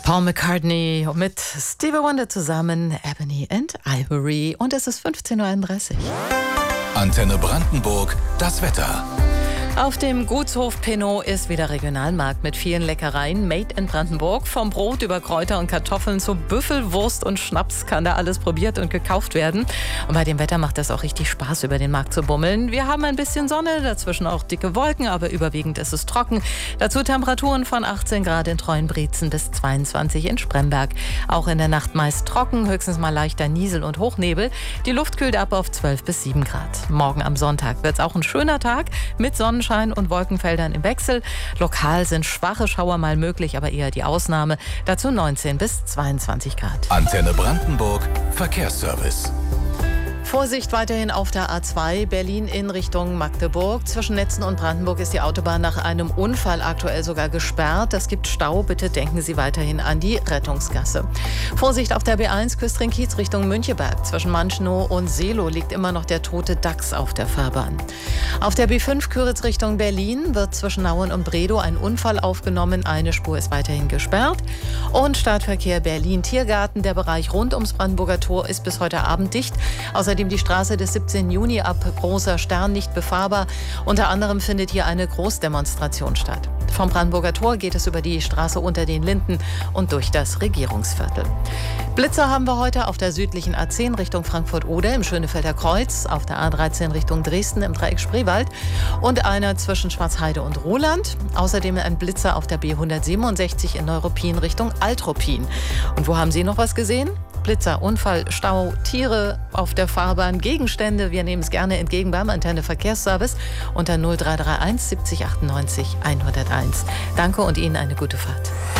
Paul McCartney mit Stevie Wonder zusammen, Ebony and Ivory. Und es ist 15.31 Uhr. Antenne Brandenburg, das Wetter. Auf dem Gutshof Penaud ist wieder Regionalmarkt mit vielen Leckereien. Made in Brandenburg. Vom Brot über Kräuter und Kartoffeln zu Büffelwurst und Schnaps kann da alles probiert und gekauft werden. Und bei dem Wetter macht es auch richtig Spaß, über den Markt zu bummeln. Wir haben ein bisschen Sonne, dazwischen auch dicke Wolken, aber überwiegend ist es trocken. Dazu Temperaturen von 18 Grad in Treuenbrietzen bis 22 in Spremberg. Auch in der Nacht meist trocken, höchstens mal leichter Niesel und Hochnebel. Die Luft kühlt ab auf 12 bis 7 Grad. Morgen am Sonntag wird es auch ein schöner Tag mit Sonnenschein und Wolkenfeldern im Wechsel. Lokal sind schwache Schauer mal möglich, aber eher die Ausnahme. Dazu 19 bis 22 Grad. Antenne Brandenburg, Verkehrsservice. Vorsicht weiterhin auf der A2 Berlin in Richtung Magdeburg. Zwischen Netzen und Brandenburg ist die Autobahn nach einem Unfall aktuell sogar gesperrt. Es gibt Stau. Bitte denken Sie weiterhin an die Rettungsgasse. Vorsicht auf der B1 Küstrin-Kiez Richtung Müncheberg. Zwischen Manchnow und Seelow liegt immer noch der tote Dachs auf der Fahrbahn. Auf der B5 Küritz Richtung Berlin wird zwischen Nauen und Bredow ein Unfall aufgenommen. Eine Spur ist weiterhin gesperrt. Und Startverkehr Berlin-Tiergarten. Der Bereich rund ums Brandenburger Tor ist bis heute Abend dicht. Außerdem die Straße des 17. Juni ab Großer Stern nicht befahrbar. Unter anderem findet hier eine Großdemonstration statt. Vom Brandenburger Tor geht es über die Straße unter den Linden und durch das Regierungsviertel. Blitzer haben wir heute auf der südlichen A10 Richtung Frankfurt-Oder im Schönefelder Kreuz, auf der A13 Richtung Dresden im Dreieck Spreewald und einer zwischen Schwarzheide und Roland. Außerdem ein Blitzer auf der B167 in Neuruppin Richtung Altruppin. Und wo haben Sie noch was gesehen? Blitzer, Unfall, Stau, Tiere auf der Fahrbahn, Gegenstände. Wir nehmen es gerne entgegen beim Antenne Verkehrsservice unter 0331 70 98 101. Danke und Ihnen eine gute Fahrt.